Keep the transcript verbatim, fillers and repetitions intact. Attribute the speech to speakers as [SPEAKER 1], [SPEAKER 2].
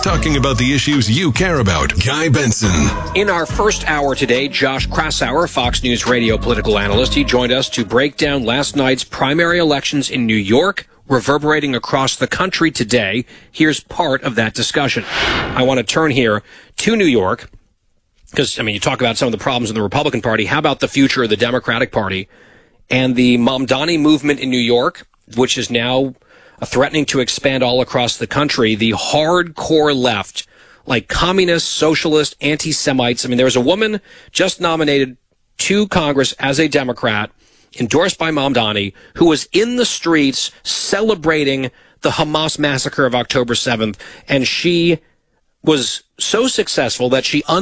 [SPEAKER 1] talking about the issues you care about. Guy Benson.
[SPEAKER 2] In our first hour today, Josh Kraushaar, Fox News radio political analyst, he joined us to break down last night's primary elections in New York, reverberating across the country today. Here's part of that discussion. I want to turn here to New York because, I mean, you talk about some of the problems in the Republican Party. How about the future of the Democratic Party and the Mamdani movement in New York, which is now threatening to expand all across the country? The hardcore left, like communists, socialists, anti-Semites. I mean, there was a woman just nominated to Congress as a Democrat, endorsed by Mamdani, who was in the streets celebrating the Hamas massacre of October seventh, and she was so successful that she